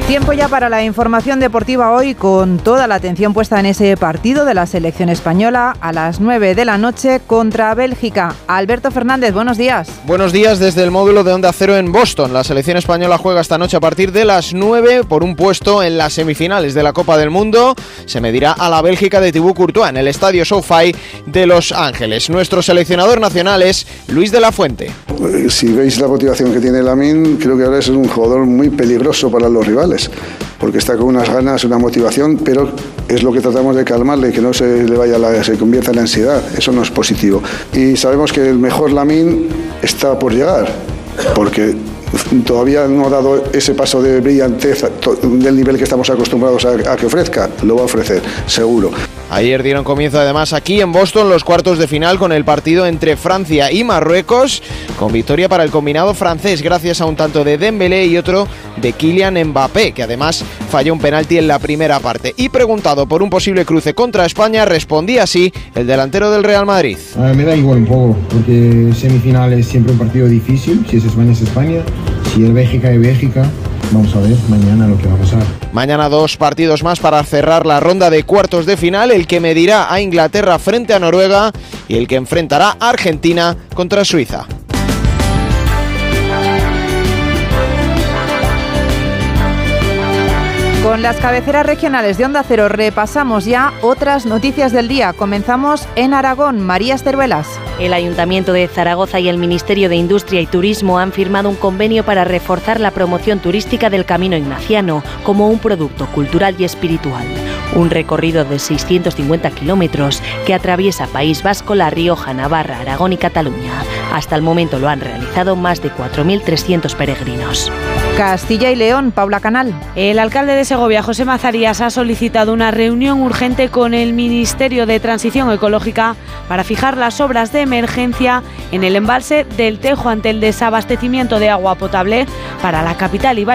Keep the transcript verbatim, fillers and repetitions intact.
Tiempo ya para la información deportiva hoy, con toda la atención puesta en ese partido de la selección española a las nueve de la noche contra Bélgica. Alberto Fernández, buenos días. Buenos días desde el módulo de Onda Cero en Boston. La selección española juega esta noche a partir de las nueve por un puesto en las semifinales de la Copa del Mundo. Se medirá a la Bélgica de Thibaut Courtois en el estadio SoFi de Los Ángeles. Nuestro seleccionador nacional es Luis de la Fuente. Si veis la motivación que tiene Lamine, creo que ahora es un jugador muy peligroso para los rivales, porque está con unas ganas, una motivación, pero es lo que tratamos de calmarle, que no se le vaya la, se convierta en ansiedad. Eso no es positivo. Y sabemos que el mejor Lamine está por llegar, porque todavía no ha dado ese paso de brillantez del nivel que estamos acostumbrados a, a que ofrezca. Lo va a ofrecer, seguro. Ayer dieron comienzo además aquí en Boston los cuartos de final con el partido entre Francia y Marruecos, con victoria para el combinado francés gracias a un tanto de Dembélé y otro de Kylian Mbappé, que además falló un penalti en la primera parte. Y preguntado por un posible cruce contra España, respondía así el delantero del Real Madrid. A ver, me da igual un poco, porque semifinal es siempre un partido difícil. Si es España es España, si es Bélgica es Bélgica. Vamos a ver mañana lo que va a pasar. Mañana dos partidos más para cerrar la ronda de cuartos de final, el que medirá a Inglaterra frente a Noruega y el que enfrentará a Argentina contra Suiza. Con las cabeceras regionales de Onda Cero repasamos ya otras noticias del día. Comenzamos en Aragón. María Esteruelas. El Ayuntamiento de Zaragoza y el Ministerio de Industria y Turismo han firmado un convenio para reforzar la promoción turística del Camino Ignaciano como un producto cultural y espiritual. Un recorrido de seiscientos cincuenta kilómetros que atraviesa País Vasco, La Rioja, Navarra, Aragón y Cataluña. Hasta el momento lo han realizado más de cuatro mil trescientos peregrinos. Castilla y León, Paula Canal. El alcalde de Segovia, José Mazarías, ha solicitado una reunión urgente con el Ministerio de Transición Ecológica para fijar las obras de emergencia en el embalse del Tejo ante el desabastecimiento de agua potable para la capital y